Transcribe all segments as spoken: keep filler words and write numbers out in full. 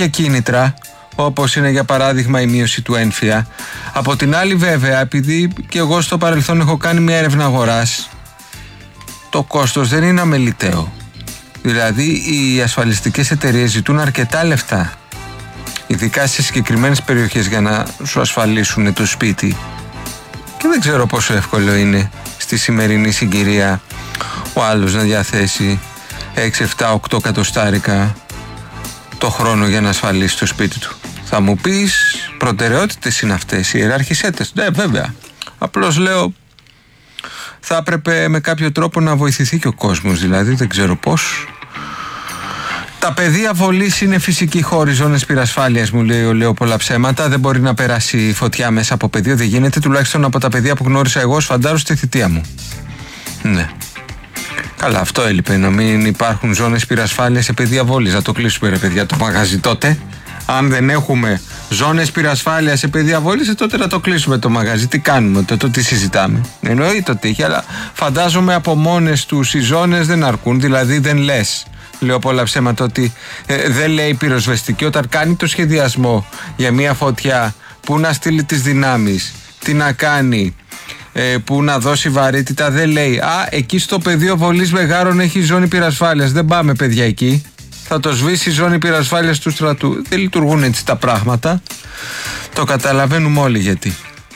κάποια κίνητρα, όπως είναι για παράδειγμα η μείωση του ένφια. Από την άλλη βέβαια, επειδή και εγώ στο παρελθόν έχω κάνει μια έρευνα αγοράς, το κόστος δεν είναι αμεληταίο. Δηλαδή οι ασφαλιστικές εταιρείες ζητούν αρκετά λεφτά, ειδικά σε συγκεκριμένες περιοχές, για να σου ασφαλίσουν το σπίτι. Και δεν ξέρω πόσο εύκολο είναι στη σημερινή συγκυρία ο άλλος να διαθέσει έξι, επτά, οκτώ κατοστάρικα το χρόνο για να ασφαλίσει το σπίτι του. Θα μου πεις, προτεραιότητες είναι αυτές, ιεράρχησέ τες. Ναι, βέβαια. Απλώς λέω, θα έπρεπε με κάποιο τρόπο να βοηθηθεί και ο κόσμος, δηλαδή δεν ξέρω πώς. Τα πεδία βολής είναι φυσική χώρη, ζώνες πυρασφάλειας, μου λέει, λέω πολλά ψέματα. Δεν μπορεί να περάσει φωτιά μέσα από πεδίο, δεν γίνεται, τουλάχιστον από τα πεδία που γνώρισα εγώ ως φαντάρο στη θητεία μου. Ναι. Καλά, αυτό έλειπε, να μην υπάρχουν ζώνες πυρασφάλειας σε πεδία βόλης. Να το κλείσουμε, ρε παιδιά, το μαγαζί τότε. Αν δεν έχουμε ζώνες πυρασφάλειας σε πεδία βόλης, τότε να το κλείσουμε το μαγαζί. Τι κάνουμε τότε, τι συζητάμε? Εννοείται ότι έχει, αλλά φαντάζομαι από μόνες τους οι ζώνες δεν αρκούν, δηλαδή δεν λες. Λέω πολλά ψέματα ότι ε, δεν λέει πυροσβεστική όταν κάνει το σχεδιασμό για μια φωτιά, που να στείλει τις δυνάμεις, τι να κάνει, ε, που να δώσει βαρύτητα, δεν λέει «Α, εκεί στο πεδίο βολής Μεγάρων έχει ζώνη πυρασφάλειας, δεν πάμε παιδιά εκεί, θα το σβήσει η ζώνη πυρασφάλειας του στρατού». Δεν λειτουργούν έτσι τα πράγματα, το καταλαβαίνουμε όλοι γιατί.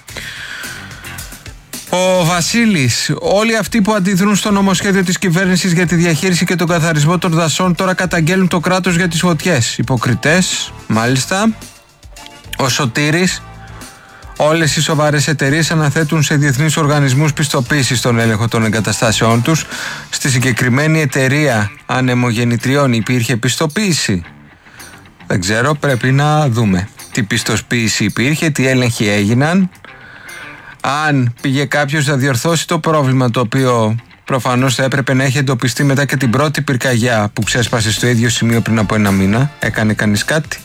Ο Βασίλης, όλοι αυτοί που αντιδρούν στο νομοσχέδιο της κυβέρνησης για τη διαχείριση και τον καθαρισμό των δασών τώρα καταγγέλνουν το κράτος για τις φωτιές. Υποκριτές, μάλιστα. Ο Σωτήρης, όλες οι σοβαρές εταιρείες αναθέτουν σε διεθνείς οργανισμούς πιστοποίησης στον έλεγχο των εγκαταστάσεών τους. Στη συγκεκριμένη εταιρεία ανεμογεννητριών υπήρχε πιστοποίηση? Δεν ξέρω, πρέπει να δούμε τι πιστοποίηση υπήρχε, τι έλεγχοι έγιναν. Αν πήγε κάποιος να διορθώσει το πρόβλημα, το οποίο προφανώς θα έπρεπε να έχει εντοπιστεί μετά και την πρώτη πυρκαγιά που ξέσπασε στο ίδιο σημείο πριν από ένα μήνα, έκανε κανείς κάτι?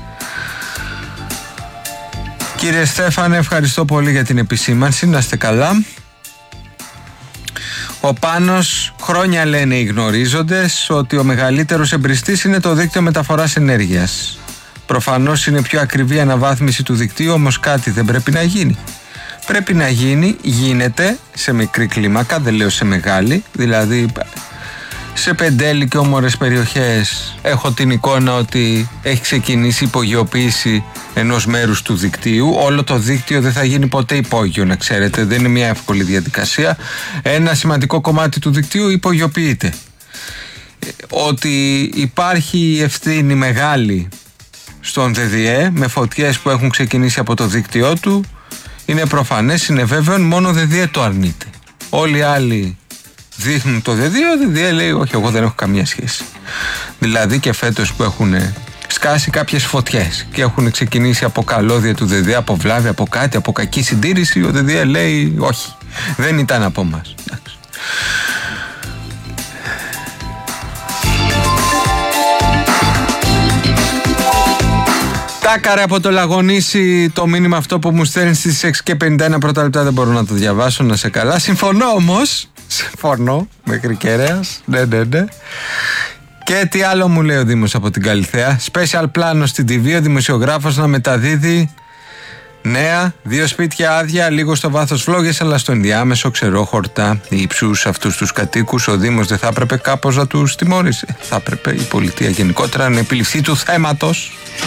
Κύριε Στέφανε, ευχαριστώ πολύ για την επισήμανση, να είστε καλά. Ο Πάνος, χρόνια λένε οι γνωρίζοντες ότι ο μεγαλύτερος εμπριστής είναι το δίκτυο μεταφοράς ενέργειας. Προφανώς είναι πιο ακριβή η αναβάθμιση του δικτύου, όμως κάτι δεν πρέπει να γίνει? Πρέπει να γίνει, γίνεται σε μικρή κλίμακα, δεν λέω σε μεγάλη, δηλαδή σε πεντέλη και όμορες περιοχές έχω την εικόνα ότι έχει ξεκινήσει η υπογειοποίηση ενός μέρους του δικτύου. Όλο το δίκτυο δεν θα γίνει ποτέ υπόγειο, να ξέρετε, δεν είναι μια εύκολη διαδικασία. Ένα σημαντικό κομμάτι του δικτύου υπογειοποιείται. Ότι υπάρχει ευθύνη μεγάλη στον ΔΔΕ με φωτιές που έχουν ξεκινήσει από το δίκτυό του είναι προφανές, είναι βέβαιο, μόνο ο ΔΔΕ το αρνείται. Όλοι οι άλλοι δείχνουν το ΔΔΕ, ο ΔΔΕ λέει όχι, εγώ δεν έχω καμία σχέση. Δηλαδή και φέτος που έχουν σκάσει κάποιες φωτιές και έχουν ξεκινήσει από καλώδια του ΔΔΕ, από βλάβη, από κάτι, από κακή συντήρηση, ο ΔΔΕ λέει όχι, δεν ήταν από μας. Τάκαρε από το Λαγονίσι το μήνυμα αυτό που μου στέλνει στις έξι και πενήντα ένα πρώτα λεπτά, δεν μπορώ να το διαβάσω, να σε καλά. Συμφωνώ όμως, συμφωνώ μέχρι κέραιος, ναι ναι ναι. Και τι άλλο μου λέει ο Δήμος από την Καλιθέα? Special πλάνο στην τι βι, ο δημοσιογράφος να μεταδίδει νέα, δύο σπίτια άδεια, λίγο στο βάθος φλόγες, αλλά στο ενδιάμεσο ξερόχορτα ύψους αυτούς τους κατοίκους. Ο Δήμος δεν θα έπρεπε κάπως να τους τιμωρήσει? Θα έπρεπε η πολιτεία γενικότερα να επιληφθεί του θέματος.